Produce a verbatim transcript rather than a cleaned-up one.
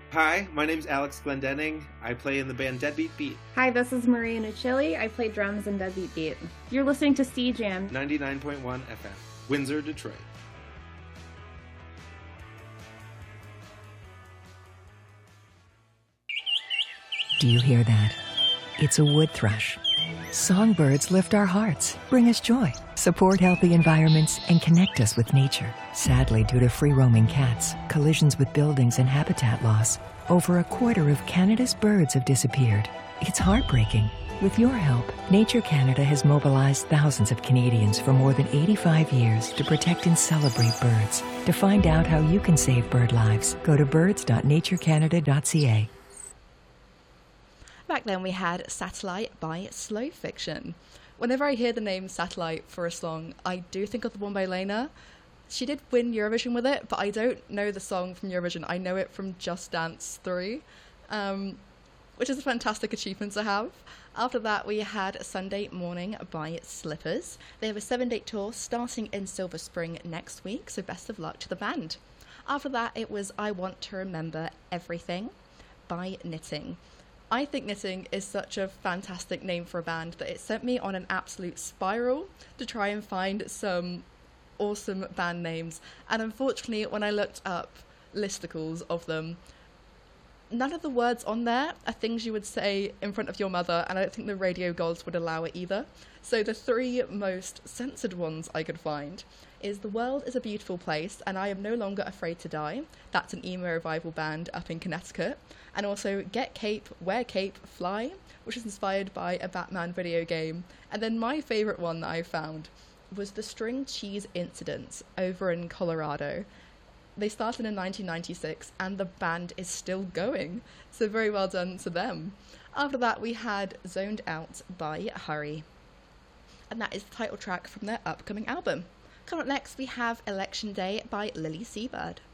Hi, my name's Alex Glendenning. I play in the band Deadbeat Beat. Hi, this is Maria Nucilli. I play drums in Deadbeat Beat. You're listening to C Jam ninety-nine point one F M, Windsor, Detroit. Do you hear that? It's a wood thrush. Songbirds lift our hearts, bring us joy, support healthy environments, and connect us with nature. Sadly, due to free-roaming cats, collisions with buildings, and habitat loss, over a quarter of Canada's birds have disappeared. It's heartbreaking. With your help, Nature Canada has mobilized thousands of Canadians for more than eighty-five years to protect and celebrate birds. To find out how you can save bird lives, go to birds dot nature canada dot c a. Back then we had Satellite by Slow Fiction. Whenever I hear the name Satellite for a song, I do think of the one by Lena. She did win Eurovision with it, but I don't know the song from Eurovision. I know it from Just Dance three, um, which is a fantastic achievement to have. After that, we had Sunday Morning by Slippers. They have a seven-date tour starting in Silver Spring next week, so best of luck to the band. After that, it was I Want to Remember Everything by Knitting. I think Knitting is such a fantastic name for a band that it sent me on an absolute spiral to try and find some awesome band names. And unfortunately, when I looked up listicles of them, none of the words on there are things you would say in front of your mother, and I don't think the radio gods would allow it either. So the three most censored ones I could find is The World is a Beautiful Place and I Am No Longer Afraid to Die. That's an emo revival band up in Connecticut. And also Get Cape, Wear Cape, Fly, which is inspired by a Batman video game. And then my favourite one that I found was the String Cheese Incident over in Colorado. They started in nineteen ninety-six and the band is still going, so very well done to them. After that we had Zoned Out by Hurry, and that is the title track from their upcoming album. Coming up next we have Election Day by Lily Seabird.